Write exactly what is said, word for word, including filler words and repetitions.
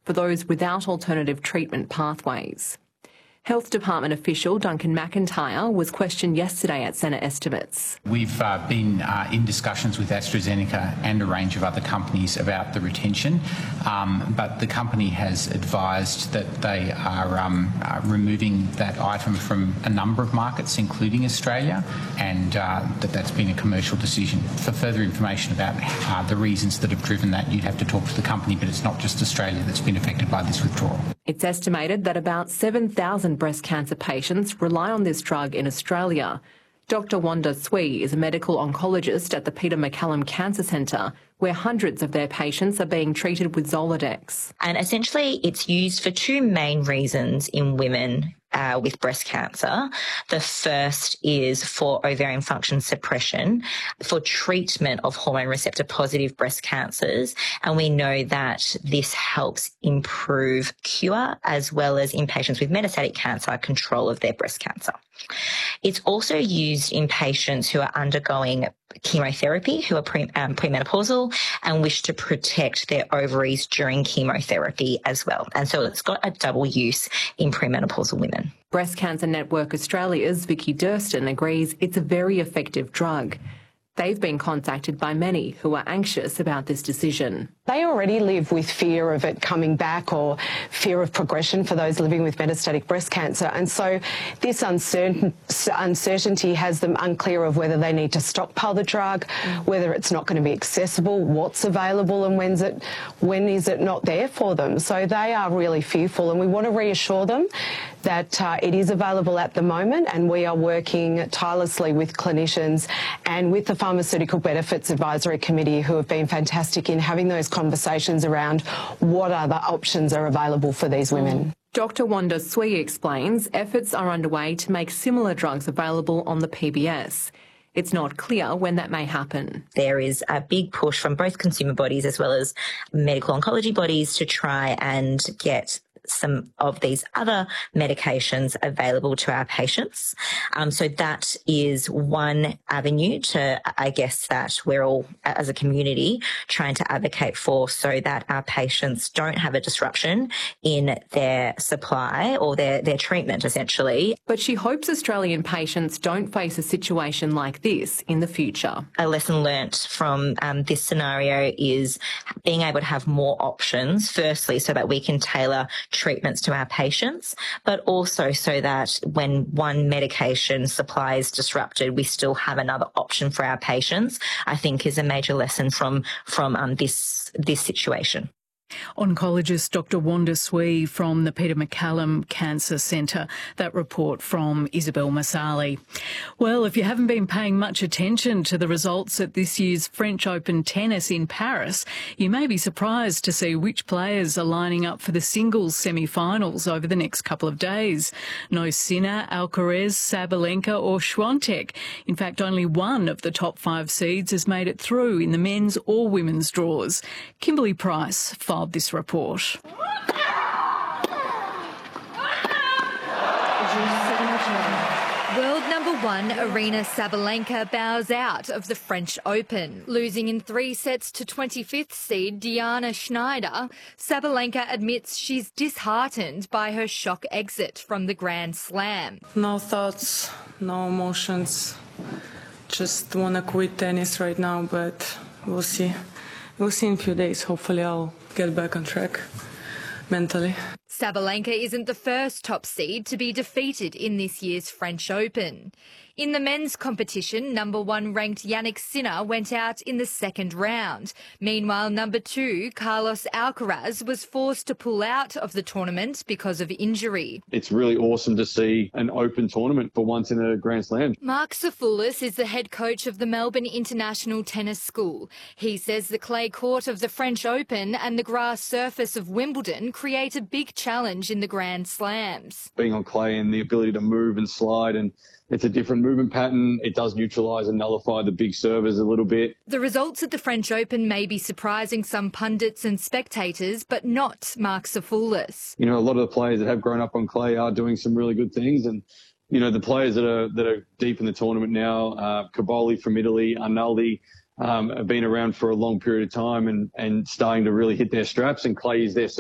for those without alternative treatment pathways. Health Department official Duncan McIntyre was questioned yesterday at Senate Estimates. We've uh, been uh, in discussions with AstraZeneca and a range of other companies about the retention, um, but the company has advised that they are um, uh, removing that item from a number of markets, including Australia, and uh, that that's been a commercial decision. For further information about uh, the reasons that have driven that, you'd have to talk to the company, but it's not just Australia that's been affected by this withdrawal. It's estimated that about seven thousand breast cancer patients rely on this drug in Australia. Doctor Wanda Swee is a medical oncologist at the Peter MacCallum Cancer Centre, where hundreds of their patients are being treated with Zoladex. And essentially it's used for two main reasons in women Uh, with breast cancer. The first is for ovarian function suppression, for treatment of hormone receptor positive breast cancers. And we know that this helps improve cure as well as in patients with metastatic cancer, control of their breast cancer. It's also used in patients who are undergoing chemotherapy, who are pre, um, premenopausal and wish to protect their ovaries during chemotherapy as well. And so it's got a double use in premenopausal women. Breast Cancer Network Australia's Vicky Durston agrees it's a very effective drug. They've been contacted by many who are anxious about this decision. They already live with fear of it coming back or fear of progression for those living with metastatic breast cancer. And so this uncertain, uncertainty has them unclear of whether they need to stockpile the drug, whether it's not going to be accessible, what's available and when's it, when is it not there for them. So they are really fearful, and we want to reassure them that uh, it is available at the moment, and we are working tirelessly with clinicians and with the Pharmaceutical Benefits Advisory Committee, who have been fantastic in having those conversations around what other options are available for these women. Doctor Wanda Swee explains efforts are underway to make similar drugs available on the P B S. It's not clear when that may happen. There is a big push from both consumer bodies as well as medical oncology bodies to try and get some of these other medications available to our patients. Um, so that is one avenue to, I guess, that we're all, as a community, trying to advocate for, so that our patients don't have a disruption in their supply or their, their treatment, essentially. But she hopes Australian patients don't face a situation like this in the future. A lesson learnt from um, this scenario is being able to have more options, firstly, so that we can tailor treatments to our patients, but also so that when one medication supply is disrupted, we still have another option for our patients, I think is a major lesson from, from um, this, this situation. Oncologist Doctor Wanda Swee from the Peter MacCallum Cancer Centre. That report from Isabel Masali. Well, if you haven't been paying much attention to the results at this year's French Open tennis in Paris, you may be surprised to see which players are lining up for the singles semi-finals over the next couple of days. No Sinner, Alcaraz, Sabalenka or Swiatek. In fact, only one of the top five seeds has made it through in the men's or women's draws. Kimberly Price filed this report. World number one Aryna Sabalenka bows out of the French Open. Losing in three sets to twenty-fifth seed Diana Schneider, Sabalenka admits she's disheartened by her shock exit from the Grand Slam. No thoughts, no emotions. Just want to quit tennis right now, but we'll see. We'll see in a few days. Hopefully I'll get back on track mentally. Sabalenka isn't the first top seed to be defeated in this year's French Open. In the men's competition, number one ranked Jannik Sinner went out in the second round. Meanwhile, number two, Carlos Alcaraz, was forced to pull out of the tournament because of injury. It's really awesome to see an open tournament for once in a Grand Slam. Mark Safoulis is the head coach of the Melbourne International Tennis School. He says the clay court of the French Open and the grass surface of Wimbledon create a big challenge in the Grand Slams. Being on clay and the ability to move and slide, and it's a different movement pattern. It does neutralise and nullify the big servers a little bit. The results at the French Open may be surprising some pundits and spectators, but not Mark Safoulis. You know, a lot of the players that have grown up on clay are doing some really good things, and you know, the players that are that are deep in the tournament now, uh, Caboli from Italy, Arnaldi, um, have been around for a long period of time and and starting to really hit their straps, and clay is their